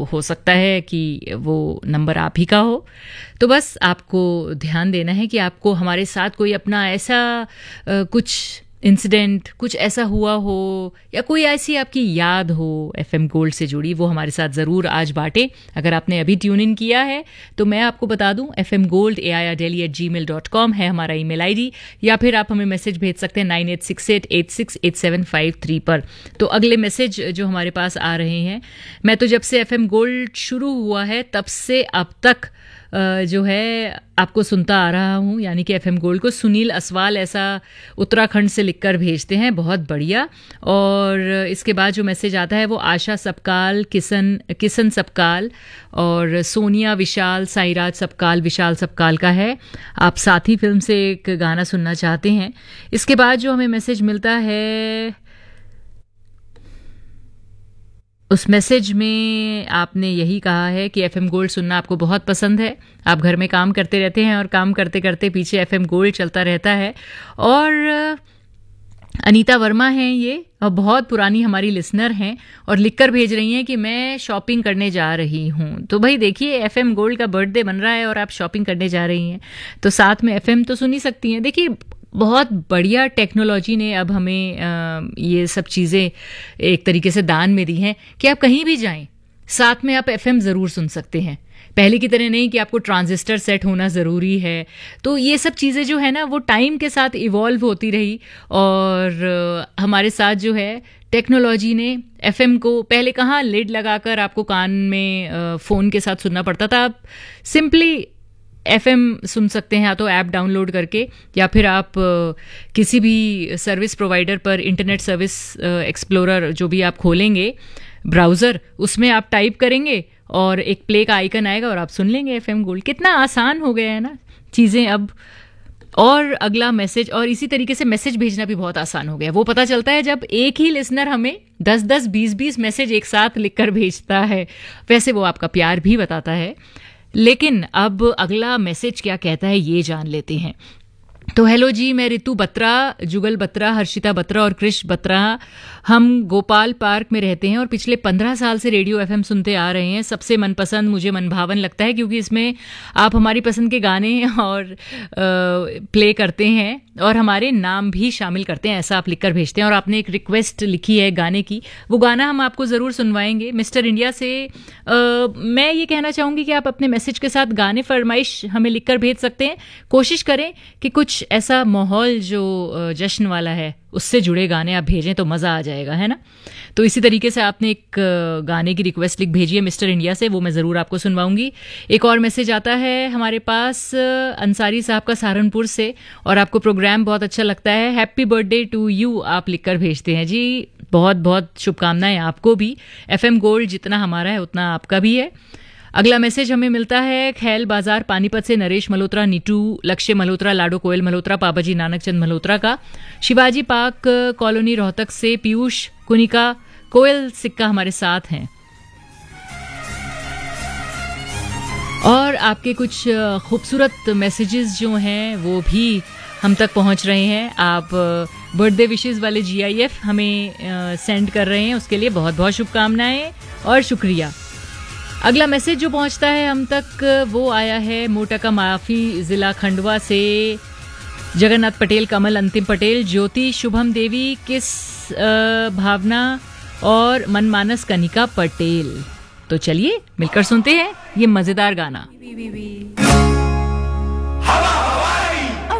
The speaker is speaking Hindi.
हो सकता है कि वो नंबर आप ही का हो। तो बस आपको ध्यान देना है कि आपको हमारे साथ कोई अपना ऐसा कुछ इंसिडेंट, कुछ ऐसा हुआ हो या कोई ऐसी आपकी याद हो एफएम गोल्ड से जुड़ी, वो हमारे साथ ज़रूर आज बांटें। अगर आपने अभी ट्यून इन किया है तो मैं आपको बता दूं, fmgold@gmail.com है हमारा ईमेल आईडी, या फिर आप हमें मैसेज भेज सकते हैं 9868868753 पर। तो अगले मैसेज जो हमारे पास आ रहे हैं, मैं तो जब से एफएम गोल्ड शुरू हुआ है तब से अब तक जो है आपको सुनता आ रहा हूँ, यानी कि एफएम गोल्ड को। सुनील असवाल ऐसा उत्तराखंड से लिखकर भेजते हैं, बहुत बढ़िया। और इसके बाद जो मैसेज आता है वो आशा सपकाल, किसन सपकाल और सोनिया विशाल, साईराज सपकाल, विशाल सपकाल का है। आप साथी फिल्म से एक गाना सुनना चाहते हैं। इसके बाद जो हमें मैसेज मिलता है, उस मैसेज में आपने यही कहा है कि एफएम गोल्ड सुनना आपको बहुत पसंद है। आप घर में काम करते रहते हैं और काम करते करते पीछे एफएम गोल्ड चलता रहता है। और अनीता वर्मा हैं ये, और बहुत पुरानी हमारी लिसनर हैं, और लिखकर भेज रही हैं कि मैं शॉपिंग करने जा रही हूँ। तो भाई देखिए, एफएम गोल्ड का बर्थडे बन रहा है और आप शॉपिंग करने जा रही हैं, तो साथ में एफएम तो सुन ही सकती हैं। देखिए, बहुत बढ़िया टेक्नोलॉजी ने अब हमें ये सब चीज़ें एक तरीके से दान में दी हैं कि आप कहीं भी जाएं साथ में आप एफएम ज़रूर सुन सकते हैं। पहले की तरह नहीं कि आपको ट्रांजिस्टर सेट होना ज़रूरी है। तो ये सब चीज़ें जो है ना, वो टाइम के साथ इवॉल्व होती रही, और हमारे साथ जो है टेक्नोलॉजी ने एफएम को, पहले कहाँ लिड लगाकर आपको कान में फ़ोन के साथ सुनना पड़ता था, आप सिंपली एफएम सुन सकते हैं, या तो ऐप डाउनलोड करके, या फिर आप किसी भी सर्विस प्रोवाइडर पर इंटरनेट सर्विस एक्सप्लोरर जो भी आप खोलेंगे ब्राउज़र, उसमें आप टाइप करेंगे और एक प्ले का आइकन आएगा और आप सुन लेंगे एफएम गोल्ड। कितना आसान हो गया है ना चीज़ें अब। और अगला मैसेज, और इसी तरीके से मैसेज भेजना भी बहुत आसान हो गया। वो पता चलता है जब एक ही लिसनर हमें 10-10, 20-20 मैसेज एक साथ लिखकर भेजता है। वैसे वो आपका प्यार भी बताता है। लेकिन अब अगला मैसेज क्या कहता है ये जान लेते हैं। तो हेलो जी, मैं रितु बत्रा, जुगल बत्रा, हर्षिता बत्रा और कृष बत्रा, हम गोपाल पार्क में रहते हैं और पिछले 15 साल से रेडियो एफएम सुनते आ रहे हैं। सबसे मनपसंद मुझे मनभावन लगता है क्योंकि इसमें आप हमारी पसंद के गाने और प्ले करते हैं और हमारे नाम भी शामिल करते हैं, ऐसा आप लिखकर भेजते हैं। और आपने एक रिक्वेस्ट लिखी है गाने की, वो गाना हम आपको ज़रूर सुनवाएंगे। मिस्टर इंडिया से मैं ये कहना चाहूँगी कि आप अपने मैसेज के साथ गाने फरमाइश हमें लिखकर भेज सकते हैं। कोशिश करें कि कुछ ऐसा माहौल जो जश्न वाला है उससे जुड़े गाने आप भेजें तो मज़ा आ जाएगा, है ना। तो इसी तरीके से आपने एक गाने की रिक्वेस्ट लिख भेजी है मिस्टर इंडिया से, वो मैं ज़रूर आपको सुनवाऊंगी। एक और मैसेज आता है हमारे पास अंसारी साहब का सहारनपुर से, और आपको प्रोग्राम बहुत अच्छा लगता है, हैप्पी बर्थडे टू यू आप लिखकर भेजते हैं। जी बहुत बहुत शुभकामनाएं आपको भी। एफएम गोल्ड जितना हमारा है उतना आपका भी है। अगला मैसेज हमें मिलता है खैल बाजार पानीपत से नरेश मल्होत्रा, नीटू लक्ष्य मल्होत्रा, लाडो कोयल मल्होत्रा, पापाजी नानकचंद मल्होत्रा का। शिवाजी पार्क कॉलोनी रोहतक से पीयूष कुनिका कोयल सिक्का हमारे साथ हैं। और आपके कुछ खूबसूरत मैसेजेस जो हैं वो भी हम तक पहुंच रहे हैं। आप बर्थडे विशेस वाले GIF हमें सेंड कर रहे हैं, उसके लिए बहुत बहुत शुभकामनाएं और शुक्रिया। अगला मैसेज जो पहुंचता है हम तक वो आया है मोटा का माफी जिला खंडवा से जगन्नाथ पटेल, कमल अंतिम पटेल, ज्योति शुभम देवी, किस भावना और मनमानस कनिका पटेल। तो चलिए मिलकर सुनते हैं ये मजेदार गाना।